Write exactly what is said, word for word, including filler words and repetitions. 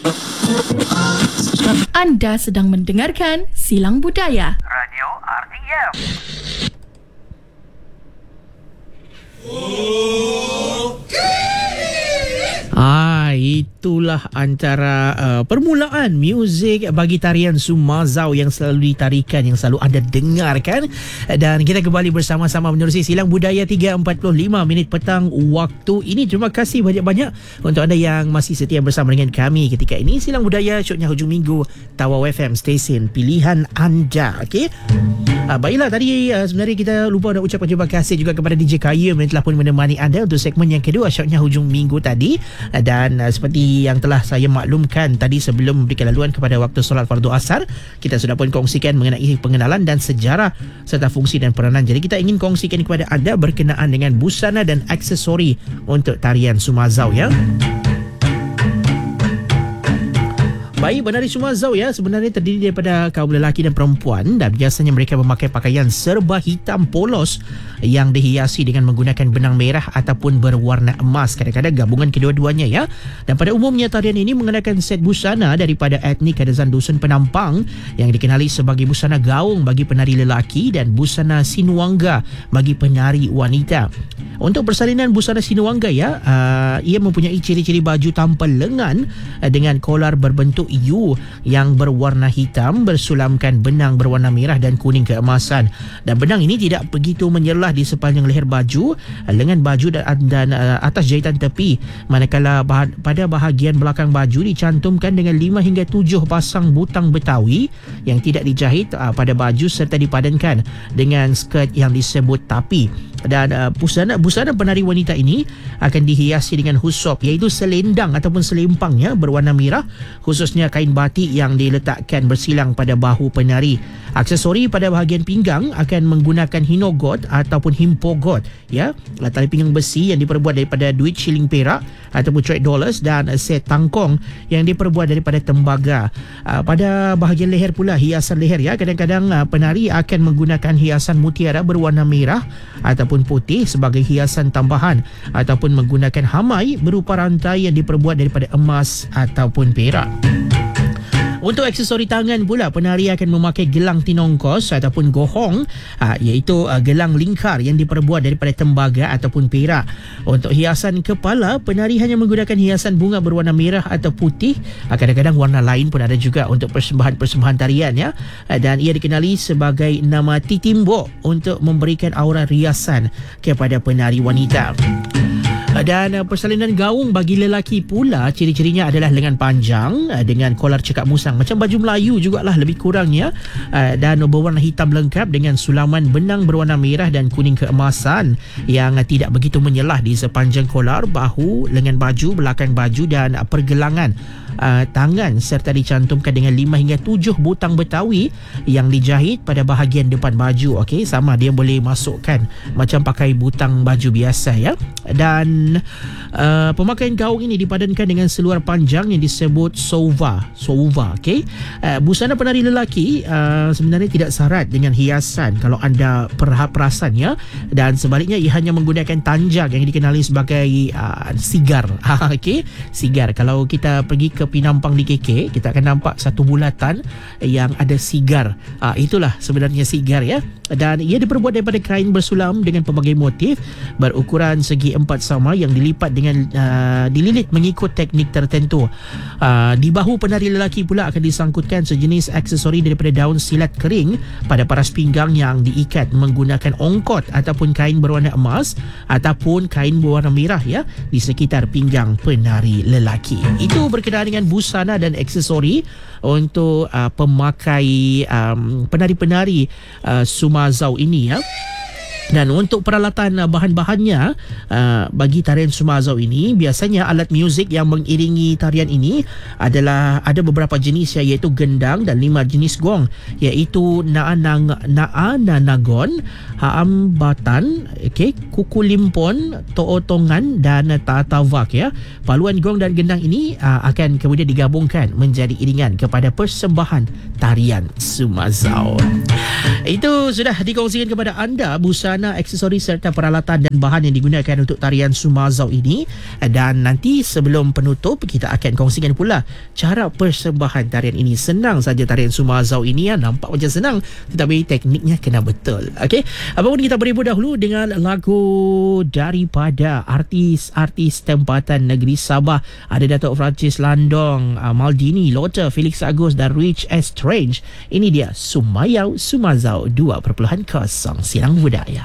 Anda sedang mendengarkan Silang Budaya Radio R T M. Ah, itulah antara uh, permulaan muzik bagi tarian Sumazau yang selalu ditarikan, yang selalu anda dengarkan. Dan kita kembali bersama-sama menerusi Silang Budaya tiga empat puluh lima minit petang waktu ini. Terima kasih banyak-banyak untuk anda yang masih setia bersama dengan kami ketika ini. Silang Budaya, syoknya hujung minggu, Tawau F M, stesen pilihan anda. Okey. Uh, baiklah, tadi uh, sebenarnya kita lupa nak ucapkan terima kasih juga kepada D J Kayum yang telah pun menemani anda untuk segmen yang kedua, syoknya hujung minggu tadi. Dan uh, seperti yang telah saya maklumkan tadi sebelum memberikan laluan kepada waktu solat fardu asar, kita sudah pun kongsikan mengenai pengenalan dan sejarah serta fungsi dan peranan. Jadi kita ingin kongsikan kepada anda berkenaan dengan busana dan aksesori untuk tarian Sumazau, ya. Baik, penari Sumazau ya sebenarnya terdiri daripada kaum lelaki dan perempuan, dan biasanya mereka memakai pakaian serba hitam polos yang dihiasi dengan menggunakan benang merah ataupun berwarna emas, kadang-kadang gabungan kedua-duanya, ya. Dan pada umumnya tarian ini mengenakan set busana daripada etnik Kadazan Dusun Penampang yang dikenali sebagai busana gaung bagi penari lelaki dan busana sinuangga bagi penari wanita. Untuk persalinan busana sinuangga, ya, uh, ia mempunyai ciri-ciri baju tanpa lengan uh, dengan kolar berbentuk U yang berwarna hitam bersulamkan benang berwarna merah dan kuning keemasan. Dan benang ini tidak begitu menyelah di sepanjang leher baju, lengan baju dan, dan uh, atas jahitan tepi, manakala bah- pada bahagian belakang baju dicantumkan dengan lima hingga tujuh pasang butang Betawi yang tidak dijahit uh, pada baju serta dipadankan dengan skirt yang disebut tapi. Dan uh, busana busana penari wanita ini akan dihiasi dengan husop, iaitu selendang ataupun selempang, ya, berwarna merah, khususnya kain batik yang diletakkan bersilang pada bahu penari. Aksesori pada bahagian pinggang akan menggunakan hinogot ataupun himpogot, ya, tali pinggang besi yang diperbuat daripada duit shilling perak ataupun trade dollars, dan set tangkong yang diperbuat daripada tembaga. Uh, pada bahagian leher pula, hiasan leher, ya, kadang-kadang uh, penari akan menggunakan hiasan mutiara berwarna merah ataupun putih sebagai hiasan tambahan, ataupun menggunakan hamai berupa rantai yang diperbuat daripada emas ataupun perak. Untuk aksesori tangan pula, penari akan memakai gelang tinongkos ataupun gohong, aa, iaitu aa, gelang lingkar yang diperbuat daripada tembaga ataupun perak. Untuk hiasan kepala, penari hanya menggunakan hiasan bunga berwarna merah atau putih. Aa, kadang-kadang warna lain pun ada juga untuk persembahan-persembahan tarian, ya. Aa, dan ia dikenali sebagai nama titimbok untuk memberikan aura riasan kepada penari wanita. Dan uh, persalinan gaung bagi lelaki pula, ciri-cirinya adalah lengan panjang uh, dengan kolar cekak musang, macam baju Melayu jugalah lebih kurangnya, uh, dan berwarna hitam lengkap dengan sulaman benang berwarna merah dan kuning keemasan yang uh, tidak begitu menyelah di sepanjang kolar, bahu, lengan baju, belakang baju dan uh, pergelangan uh, tangan, serta dicantumkan dengan lima hingga tujuh butang Betawi yang dijahit pada bahagian depan baju. Okey, sama dia boleh masukkan macam pakai butang baju biasa, ya. Dan Uh, pemakaian gaung ini dipadankan dengan seluar panjang yang disebut sova. Sova, okey. Uh, busana penari lelaki uh, sebenarnya tidak syarat dengan hiasan kalau anda perasan, ya. Dan sebaliknya ia hanya menggunakan tanjak yang dikenali sebagai uh, sigar. Okey, sigar. Kalau kita pergi ke Pinampang di K K, kita akan nampak satu bulatan yang ada sigar. Uh, itulah sebenarnya sigar, ya. Dan ia diperbuat daripada kain bersulam dengan pelbagai motif berukuran segi empat sama yang dilipat dengan uh, dililit mengikut teknik tertentu. Uh, di bahu penari lelaki pula akan disangkutkan sejenis aksesori daripada daun silat kering pada paras pinggang yang diikat menggunakan ongkot ataupun kain berwarna emas ataupun kain berwarna merah, ya, di sekitar pinggang penari lelaki. Itu berkenaan dengan busana dan aksesori untuk uh, pemakai um, penari-penari uh, Sumazau ini, ya. Dan untuk peralatan uh, bahan-bahannya uh, bagi tarian Sumazau ini, biasanya alat muzik yang mengiringi tarian ini adalah ada beberapa jenis, ya, iaitu gendang dan lima jenis gong, iaitu naanang naananagon, haambatan, okey, kukulimpon, tootongan dan tatavak, ya. Paluan gong dan gendang ini uh, akan kemudian digabungkan menjadi iringan kepada persembahan tarian Sumazau. Itu sudah dikongsikan kepada anda busana sarana, aksesoris serta peralatan dan bahan yang digunakan untuk tarian Sumazau ini. Dan nanti sebelum penutup, kita akan kongsikan pula cara persembahan tarian ini. Senang saja tarian Sumazau ini ya, nampak macam senang, tetapi tekniknya kena betul. Okey, apa pun kita berebut dahulu dengan lagu daripada artis-artis tempatan negeri Sabah. Ada Datuk Francis Landong, Maldini Lotta, Felix Agus dan Rich S. Strange. Ini dia Sumayau Sumazau dua titik kosong Silang Budaya.